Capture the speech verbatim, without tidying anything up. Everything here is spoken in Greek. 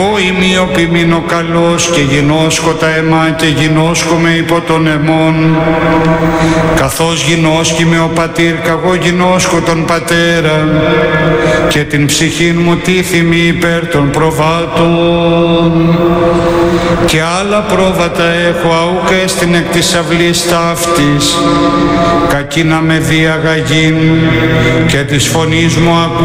Ο ημιοπιμήν ο καλός και γινώσκω τα αιμά και γινώσκω με υπό των αιμών, καθώς γινώσκει με ο πατήρ καγώ γινώσκω τον πατέρα, και την ψυχήν μου τίθιμη υπέρ των προβάτων. Και άλλα πρόβατα έχω αούκα στην εκ της αυλής ταύτης, κακή να με διαγαγήν και της φωνής μου ακού.